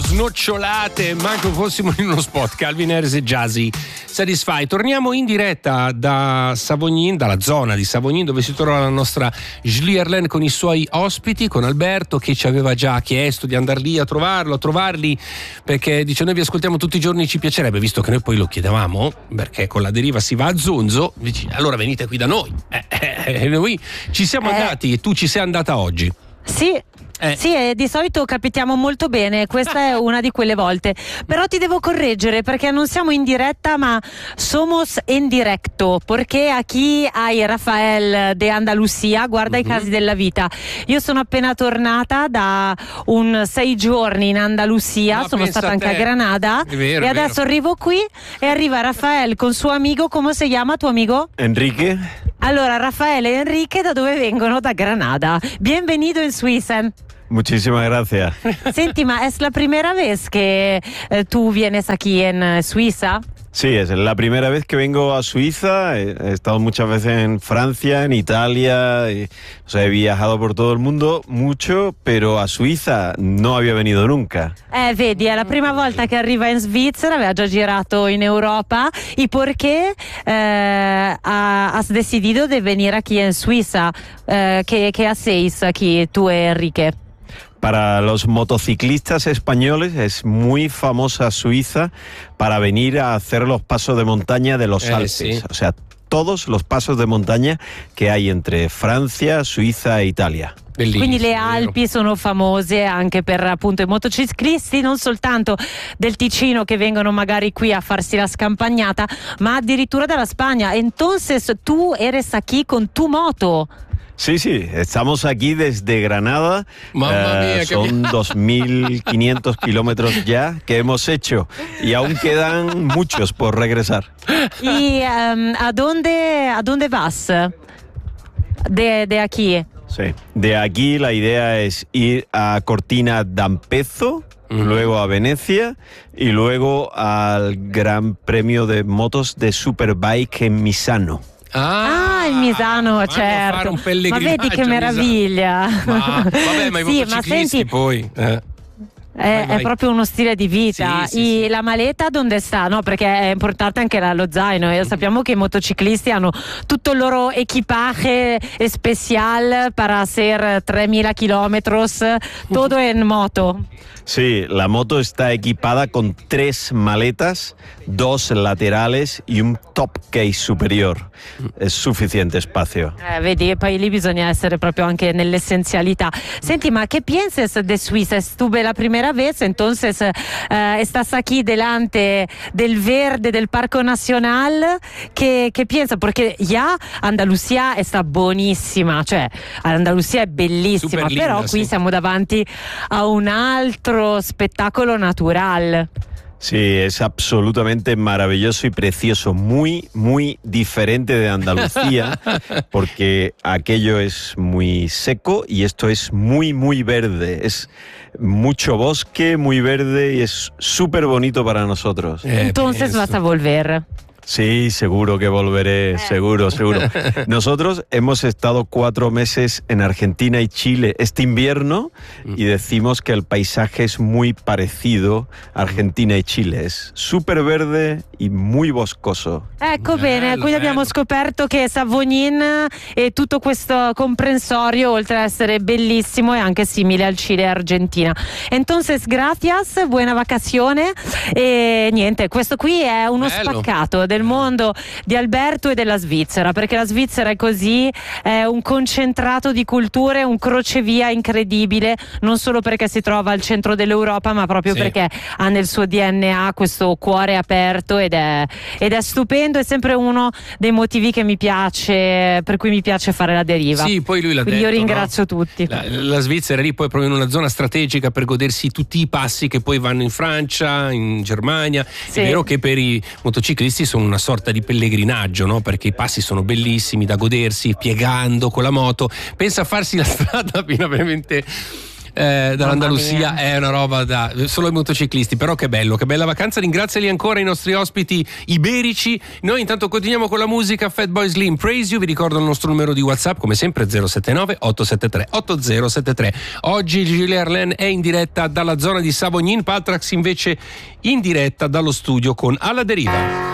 snocciolate, manco fossimo in uno spot. Calvin Harris e Jazzy Satisfy. Torniamo in diretta da Savognin, dalla zona di Savognin, dove si trova la nostra Schlierlen con i suoi ospiti, con Alberto che ci aveva già chiesto di andare lì a trovarli, perché dice: noi vi ascoltiamo tutti i giorni, ci piacerebbe, visto che noi poi lo chiedevamo, perché con la deriva si va a Zonzo, allora venite qui da noi. Noi ci siamo andati e tu ci sei andata oggi. Sì. Sì, di solito capitiamo molto bene, questa è una di quelle volte, però ti devo correggere perché non siamo in diretta ma somos en directo, perché aquí hay Rafael de Andalusia, guarda i casi della vita. Io sono appena tornata da 6 giorni in Andalusia, sono stata anche a Granada e adesso arrivo qui e arriva Rafael con suo amico. Come si chiama tuo amico? Enrique. Allora, Rafael e Enrique da dove vengono? Da Granada. Bienvenido in Suiza. Muchísimas gracias. Senti, ma es la primera vez que tú vienes aquí en Suiza? Sí, es la primera vez que vengo a Suiza. He estado muchas veces en Francia, en Italia, he viajado por todo el mundo mucho, pero a Suiza no había venido nunca. Vedi, è la prima volta che arriva in Svizzera, aveva già girato in Europa. ¿Y por qué has decidido de venir aquí en Suiza? ¿Qué hacéis aquí tú y Enrique? Para los motociclistas españoles es muy famosa Suiza para venir a hacer los pasos de montaña de los Alpes. Sí. O sea, todos los pasos de montaña que hay entre Francia, Suiza e Italia. Bellissimo, quindi le Alpi sono famose anche per appunto i motociclisti, non soltanto del Ticino che vengono magari qui a farsi la scampagnata, ma addirittura dalla Spagna. Entonces tú eres aquí con tu moto. Sí, estamos aquí desde Granada. Mamma mía, son 2.500 kilómetros ya que hemos hecho y aún quedan muchos por regresar. ¿Y a dónde vas de aquí? Sí, de aquí la idea es ir a Cortina d'Ampezzo, luego a Venecia y luego al Gran Premio de Motos de Superbike en Misano. Il Misano, certo. Ma vedi che meraviglia. Vabbè, ma i motociclisti senti, poi. È proprio uno stile di vita. Sì. La maleta dove sta? No, perché è importante anche lo zaino. E sappiamo che i motociclisti hanno tutto il loro equipaje especial para hacer 3.000 kilómetros, todo en moto. Sí, la moto está equipada con 3 maletas, 2 laterales y un top case superior. Es suficiente spazio. Vedi, poi lì bisogna essere proprio anche nell'essenzialità. Senti, ma ¿qué piensas de Suiza? Estuve la primera vez, entonces estás aquí delante del verde del Parco Nacional. ¿Qué piensas? Porque ya Andalusia está buonissima, cioè Andalusia è bellissima, linda, però qui siamo davanti a un altro spettacolo natural. Sí, es absolutamente maravilloso y precioso, muy, muy diferente de Andalucía, porque aquello es muy seco y esto es muy, muy verde. Es mucho bosque, muy verde y es súper bonito para nosotros. Entonces vas a volver. Sí, seguro que volveré, seguro. Nosotros hemos estado 4 meses en Argentina y Chile este invierno y decimos que el paisaje es muy parecido a Argentina y Chile. Es súper verde y muy boscoso. Ecco bene, quindi abbiamo scoperto che Savognin e tutto questo comprensorio, oltre ad essere bellissimo, è anche simile al Cile e Argentina. Entonces, gracias, buona vacazione e niente, questo qui è uno spaccato del mondo di Alberto e della Svizzera, perché la Svizzera è così, è un concentrato di culture, un crocevia incredibile, non solo perché si trova al centro dell'Europa, ma proprio perché ha nel suo DNA questo cuore aperto ed è stupendo, è sempre uno dei motivi che mi piace, per cui mi piace fare la deriva. Sì, poi lui l'ha detto. Io ringrazio tutti. La Svizzera è lì poi proprio in una zona strategica per godersi tutti i passi che poi vanno in Francia, in Germania. È vero che per i motociclisti sono una sorta di pellegrinaggio, no? Perché i passi sono bellissimi da godersi piegando con la moto. Pensa a farsi la strada fino a veramente dall'Andalusia è una roba da solo i motociclisti, però che bello, che bella vacanza. Ringraziali ancora i nostri ospiti iberici. Noi intanto continuiamo con la musica. Fatboy Slim, Praise You. Vi ricordo il nostro numero di WhatsApp, come sempre 079 873 8073. Oggi Julie Erlen è in diretta dalla zona di Savognin, Patrax invece in diretta dallo studio con Alla Deriva.